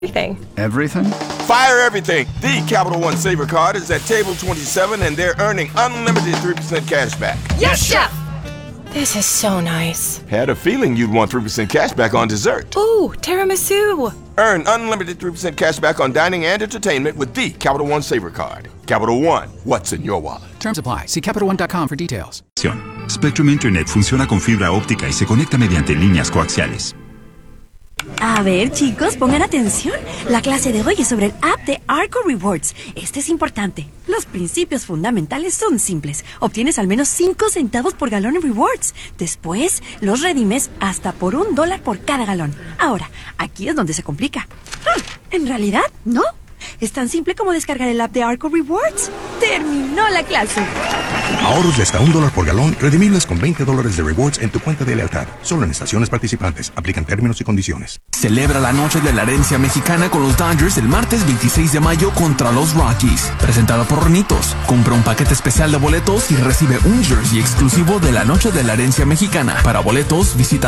Everything. Everything? Fire everything. The Capital One Saver Card is at table 27 and they're earning unlimited 3% cash back. Yes, Chef! This is so nice. Had a feeling you'd want 3% cash back on dessert. Ooh, tiramisu. Earn unlimited 3% cash back on dining and entertainment with the Capital One Saver Card. Capital One, what's in your wallet? Terms apply. See CapitalOne.com for details. Spectrum Internet funciona con fibra óptica y se conecta mediante líneas coaxiales. A ver, chicos, pongan atención. La clase de hoy es sobre el app de Arco Rewards. Este es importante. Los principios fundamentales son simples. Obtienes al menos 5 centavos por galón en rewards. Después, los redimes hasta por $1 por cada galón. Ahora, aquí es donde se complica. En realidad, no. Es tan simple como descargar el app de Arco Rewards. ¡Terminó la clase! Ahorros de hasta $1 por galón, redimibles con $20 de rewards en tu cuenta de lealtad. Solo en estaciones participantes. Aplican términos y condiciones. Celebra la noche de la herencia mexicana con los Dodgers el martes 26 de mayo contra los Rockies. Presentado por Hornitos. Compra un paquete especial de boletos y recibe un jersey exclusivo de la noche de la herencia mexicana. Para boletos, visita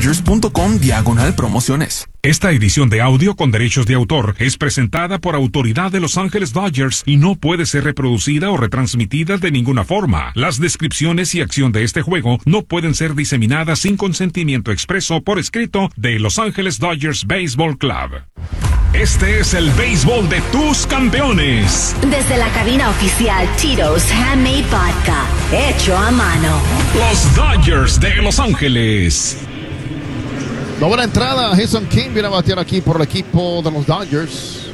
losdodgers.com/promociones. Esta edición de audio con derechos de autor es presentada por autoridad de Los Ángeles Dodgers y no puede ser reproducida o retransmitida de ninguna forma. Las descripciones y acción de este juego no pueden ser diseminadas sin consentimiento expreso por escrito de Los Ángeles Dodgers Baseball Club. Este es el béisbol de tus campeones. Desde la cabina oficial Tito's Handmade Vodka, hecho a mano. Los Dodgers de Los Ángeles. Buena entrada, Jason King viene a batear aquí por el equipo de los Dodgers.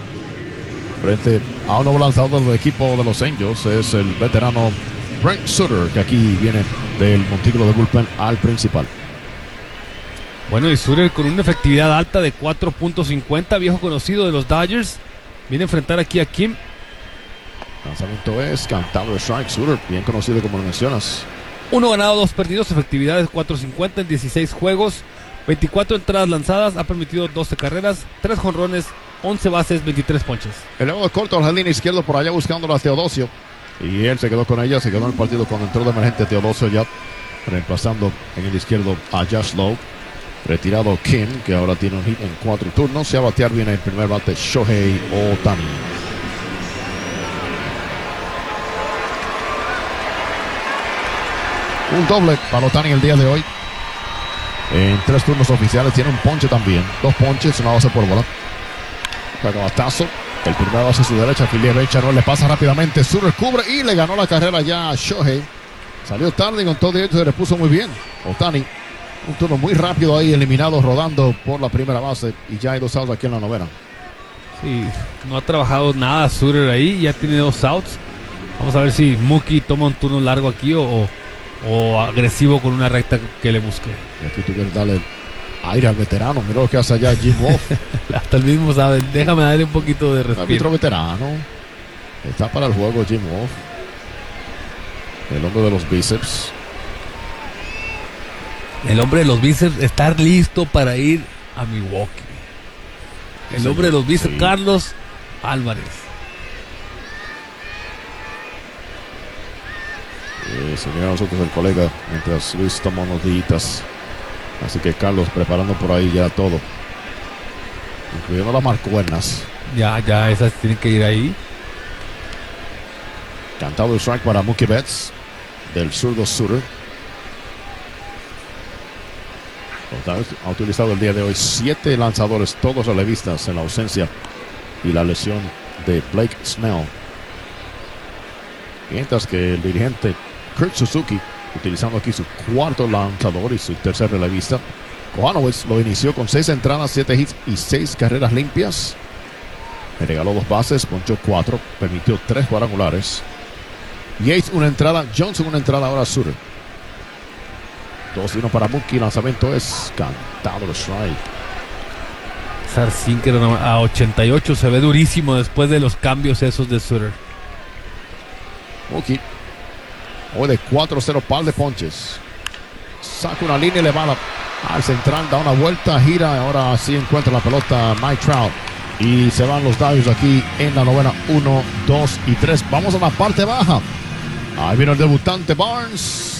Frente a un nuevo lanzador del equipo de los Angels es el veterano Brent Sutter, que aquí viene del montículo de bullpen al principal. Bueno, y Sutter con una efectividad alta de 4.50, viejo conocido de los Dodgers. Viene a enfrentar aquí a Kim. Lanzamiento es cantado de strike. Sutter, bien conocido como lo mencionas. 1 ganado, 2 perdidos, efectividad de 4.50 en 16 juegos. 24 entradas lanzadas, ha permitido 12 carreras, 3 jonrones, 11 bases, 23 ponches. El nuevo corto al jardín izquierdo por allá buscando a Teodosio. Y él se quedó con ella, se quedó en el partido cuando entró de emergente Teodosio ya, reemplazando en el izquierdo a Josh Lowe. Retirado Kim, que ahora tiene un hit en 4 turnos. Se va a batear bien el primer bate Shohei Ohtani. Un doble para Ohtani el día de hoy. En 3 turnos oficiales tiene un ponche también. 2 ponches, una base por bola. Batazo. El primer base a su derecha, Philip no le pasa rápidamente. Sutter cubre y le ganó la carrera ya a Shohei. Salió tarde y con todo ello se le puso muy bien. Ohtani, un turno muy rápido ahí, eliminado rodando por la primera base. Y ya hay 2 outs aquí en la novena. Sí, no ha trabajado nada Sutter ahí, ya tiene 2 outs. Vamos a ver si Mookie toma un turno largo aquí o agresivo con una recta que le busque. Y aquí tú quieres darle aire al veterano. Mira lo que hace allá Jim Wolf. Hasta el mismo sabe. Déjame darle un poquito de respiro. Árbitro veterano. Está para el juego Jim Wolf. El hombre de los bíceps. El hombre de los bíceps está listo para ir a Milwaukee. El hombre de los bíceps, sí. Carlos Álvarez. Se mira a nosotros el colega mientras Luis toma unos días. Así que Carlos preparando por ahí ya todo, incluyendo las marcuernas. Ya esas tienen que ir ahí. Cantado el strike para Mookie Betts del zurdo Sutter. Ha utilizado el día de hoy 7 lanzadores, todos relevistas en la ausencia y la lesión de Blake Snell. Mientras que el dirigente Kurt Suzuki, utilizando aquí su 4º lanzador y su 3er relevista. Kohanowitz lo inició con 6 entradas, 7 hits y 6 carreras limpias. Le regaló 2 bases, ponchó 4, permitió 3 cuadrangulares. Yates una entrada, Johnson una entrada, ahora Sutter. 2-1 para Mookie, lanzamiento es cantado el strike. Sinker a 88 se ve durísimo después de los cambios esos de Sutter. Mookie hoy de 4-0, par de ponches. Saca una línea y le va al central, da una vuelta, gira. Ahora sí encuentra la pelota Mike Trout. Y se van los Dodgers aquí en la novena. 1, 2 y 3. Vamos a la parte baja. Ahí viene el debutante Barnes.